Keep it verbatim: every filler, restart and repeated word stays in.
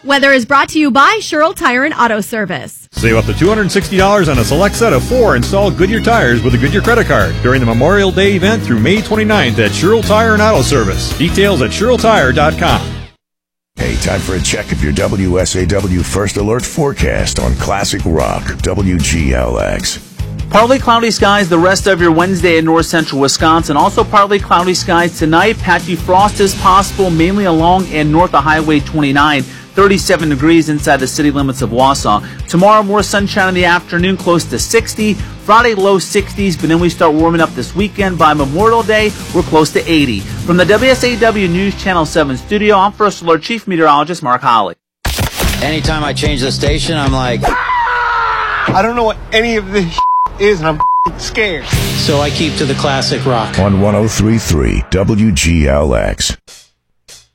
Weather is brought to you by Sherrill Tire and Auto Service. Save up to two hundred sixty dollars on a select set of four installed Goodyear tires with a Goodyear credit card during the Memorial Day event through May twenty-ninth at Sherrill Tire and Auto Service. Details at sherrill tire dot com. Hey, time for a check of your W S A W First Alert forecast on Classic Rock, W G L X. Partly cloudy skies the rest of your Wednesday in north central Wisconsin. Also partly cloudy skies tonight. Patchy frost is possible mainly along and north of Highway twenty-nine. thirty-seven degrees inside the city limits of Wausau. Tomorrow, more sunshine in the afternoon, close to sixty. Friday, low sixties, but then we start warming up this weekend. By Memorial Day, we're close to eighty. From the W S A W News Channel seven studio, I'm First Alert Chief Meteorologist Mark Holly. Anytime I change the station, I'm like, I don't know what any of this is, and I'm scared. So I keep to the Classic Rock. On one oh three point three W G L X.